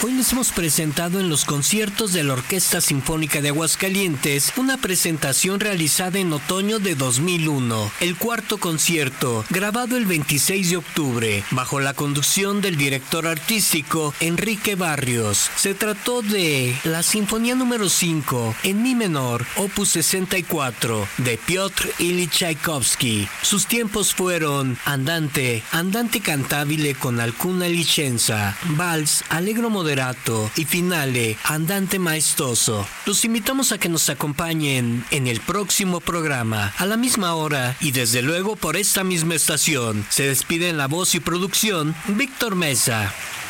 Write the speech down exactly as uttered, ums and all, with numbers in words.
Hoy les hemos presentado en los conciertos de la Orquesta Sinfónica de Aguascalientes una presentación realizada en otoño de dos mil uno, el cuarto concierto, grabado el veintiséis de octubre, bajo la conducción del director artístico Enrique Barrios. Se trató de la Sinfonía número cinco, en mi menor, opus sesenta y cuatro, de Piotr Ilich Tchaikovsky. Sus tiempos fueron andante, andante cantabile con alcuna licenza, vals, allegro moderato y finale, andante maestoso. Los invitamos a que nos acompañen en el próximo programa, a la misma hora y desde luego por esta misma estación. Se despide en la voz y producción Víctor Mesa.